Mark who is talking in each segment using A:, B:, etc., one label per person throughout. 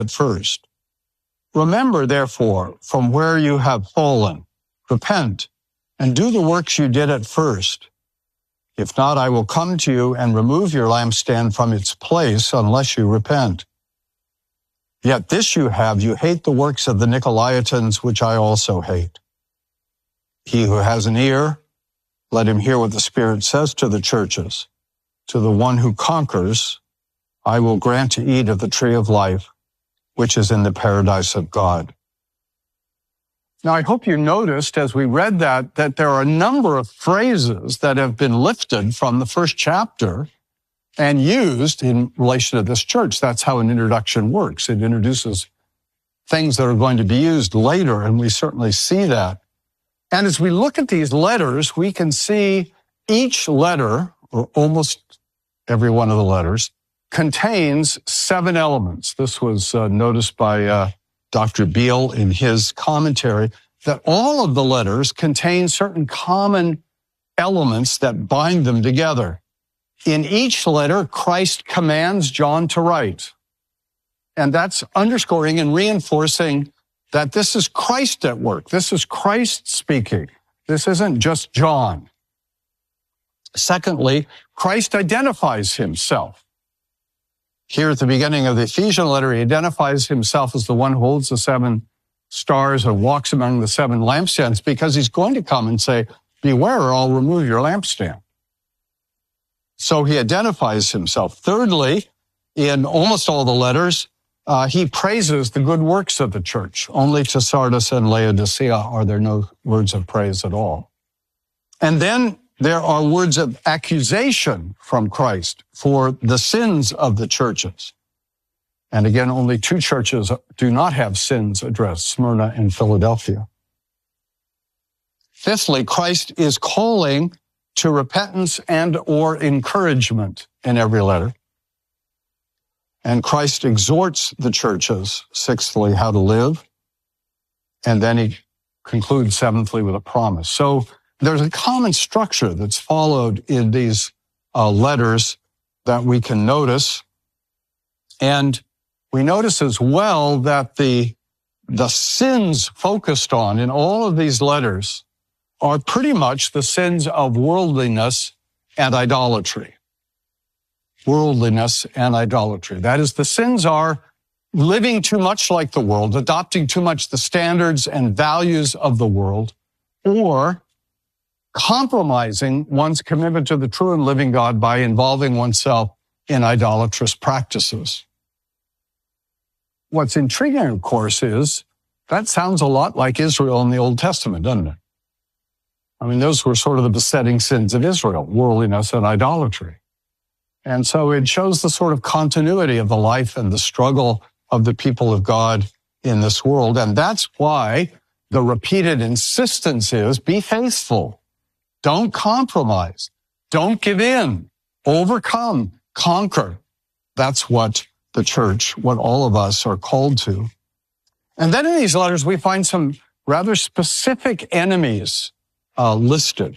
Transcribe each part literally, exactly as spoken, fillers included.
A: at first. Remember, therefore, from where you have fallen, repent, and do the works you did at first. If not, I will come to you and remove your lampstand from its place unless you repent. Yet this you have, you hate the works of the Nicolaitans, which I also hate. He who has an ear, let him hear what the Spirit says to the churches. To the one who conquers, I will grant to eat of the tree of life, which is in the paradise of God. Now, I hope you noticed as we read that, that there are a number of phrases that have been lifted from the first chapter and used in relation to this church. That's how an introduction works. It introduces things that are going to be used later, and we certainly see that. And as we look at these letters, we can see each letter, or almost every one of the letters, contains seven elements. This was uh, noticed by uh, Doctor Beale in his commentary, that all of the letters contain certain common elements that bind them together. In each letter, Christ commands John to write. And that's underscoring and reinforcing that this is Christ at work. This is Christ speaking. This isn't just John. Secondly, Christ identifies himself. Here at the beginning of the Ephesian letter, he identifies himself as the one who holds the seven stars and walks among the seven lampstands, because he's going to come and say, beware, or I'll remove your lampstand. So he identifies himself. Thirdly, in almost all the letters, uh, he praises the good works of the church. Only to Sardis and Laodicea are there no words of praise at all. And then there are words of accusation from Christ for the sins of the churches. And again, only two churches do not have sins addressed, Smyrna and Philadelphia. Fifthly, Christ is calling to repentance and or encouragement in every letter. And Christ exhorts the churches, sixthly, how to live. And then he concludes, seventhly, with a promise. So there's a common structure that's followed in these uh, letters that we can notice. And we notice as well that the, the sins focused on in all of these letters are pretty much the sins of worldliness and idolatry. Worldliness and idolatry. That is, the sins are living too much like the world, adopting too much the standards and values of the world, or compromising one's commitment to the true and living God by involving oneself in idolatrous practices. What's intriguing, of course, is that sounds a lot like Israel in the Old Testament, doesn't it? I mean, those were sort of the besetting sins of Israel, worldliness and idolatry. And so it shows the sort of continuity of the life and the struggle of the people of God in this world. And that's why the repeated insistence is, be faithful. Don't compromise. Don't give in. Overcome. Conquer. That's what the church, what all of us are called to. And then in these letters, we find some rather specific enemies uh, listed.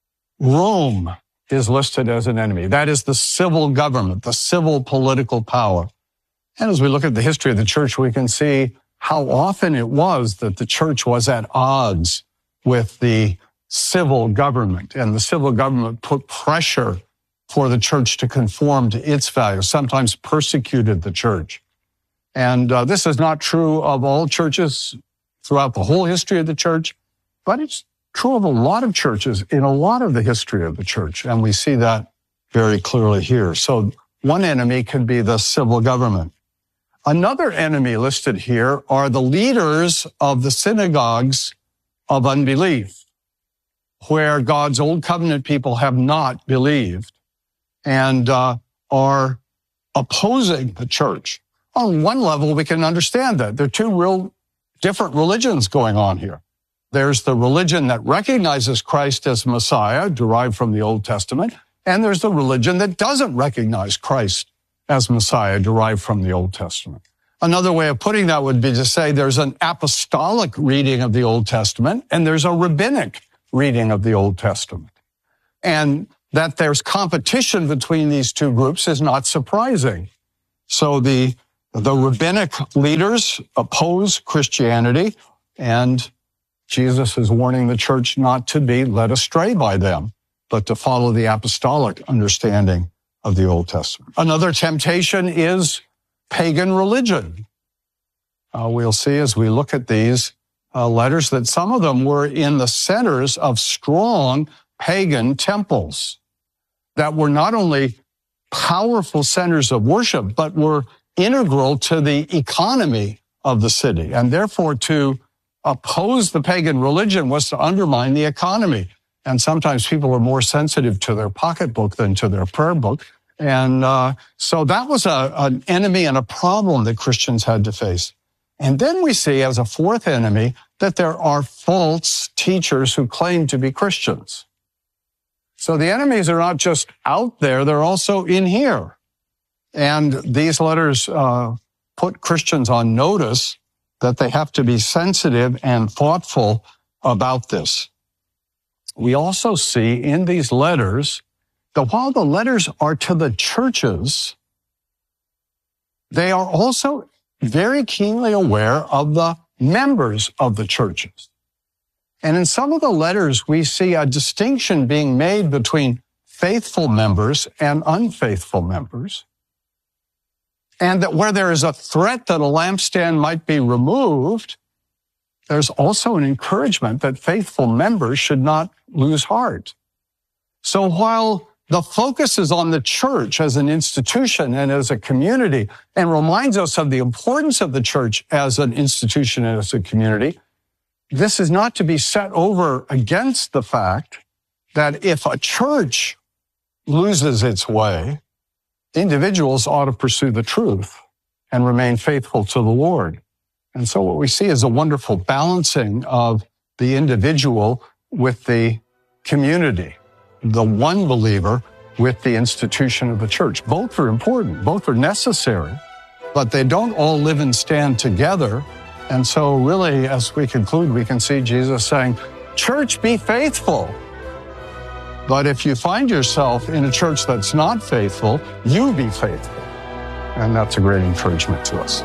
A: Rome is listed as an enemy. That is the civil government, the civil political power. And as we look at the history of the church, we can see how often it was that the church was at odds with the civil government, and the civil government put pressure for the church to conform to its values, sometimes persecuted the church. And uh, this is not true of all churches throughout the whole history of the church, but it's true of a lot of churches in a lot of the history of the church, and we see that very clearly here. So one enemy could be the civil government. Another enemy listed here are the leaders of the synagogues of unbelief, where God's old covenant people have not believed and uh, are opposing the church. On one level, we can understand that. There are two real different religions going on here. There's the religion that recognizes Christ as Messiah, derived from the Old Testament, and there's the religion that doesn't recognize Christ as Messiah, derived from the Old Testament. Another way of putting that would be to say there's an apostolic reading of the Old Testament and there's a rabbinic reading of the Old Testament. And that there's competition between these two groups is not surprising. So the The rabbinic leaders oppose Christianity, and Jesus is warning the church not to be led astray by them, but to follow the apostolic understanding of the Old Testament. Another temptation is pagan religion. Uh, we'll see as we look at these uh, letters that some of them were in the centers of strong pagan temples that were not only powerful centers of worship, but were integral to the economy of the city. And therefore, to oppose the pagan religion was to undermine the economy. And sometimes people are more sensitive to their pocketbook than to their prayer book. And uh, so that was a, an enemy and a problem that Christians had to face. And then we see as a fourth enemy that there are false teachers who claim to be Christians. So the enemies are not just out there, they're also in here. And these letters uh, put Christians on notice that they have to be sensitive and thoughtful about this. We also see in these letters that while the letters are to the churches, they are also very keenly aware of the members of the churches. And in some of the letters, we see a distinction being made between faithful members and unfaithful members. And that where there is a threat that a lampstand might be removed, there's also an encouragement that faithful members should not lose heart. So while the focus is on the church as an institution and as a community and reminds us of the importance of the church as an institution and as a community, this is not to be set over against the fact that if a church loses its way, individuals ought to pursue the truth and remain faithful to the Lord. And so what we see is a wonderful balancing of the individual with the community, the one believer with the institution of the church. Both are important, both are necessary, but they don't all live and stand together. And so really, as we conclude, we can see Jesus saying, church, be faithful. But if you find yourself in a church that's not faithful, you be faithful. And that's a great encouragement to us.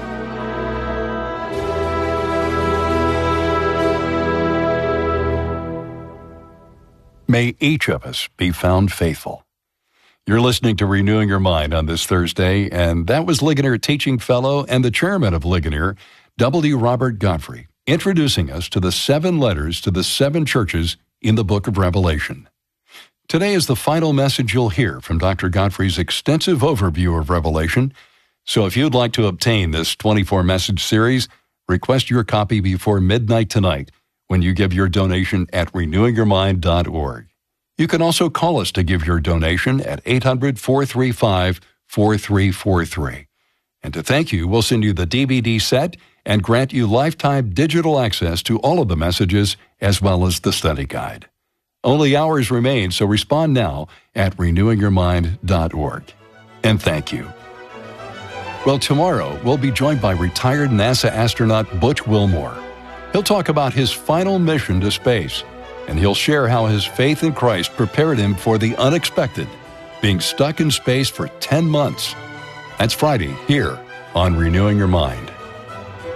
B: May each of us be found faithful. You're listening to Renewing Your Mind on this Thursday, and that was Ligonier Teaching Fellow and the Chairman of Ligonier, W. Robert Godfrey, introducing us to the seven letters to the seven churches in the book of Revelation. Today is the final message you'll hear from Doctor Godfrey's extensive overview of Revelation. So if you'd like to obtain this twenty-four message series, request your copy before midnight tonight when you give your donation at renewing your mind dot org. You can also call us to give your donation at eight hundred, four three five, four three four three. And to thank you, we'll send you the D V D set and grant you lifetime digital access to all of the messages as well as the study guide. Only hours remain, so respond now at renewing your mind dot org. And thank you. Well, tomorrow we'll be joined by retired NASA astronaut Butch Wilmore. He'll talk about his final mission to space, and he'll share how his faith in Christ prepared him for the unexpected, being stuck in space for ten months. That's Friday here on Renewing Your Mind.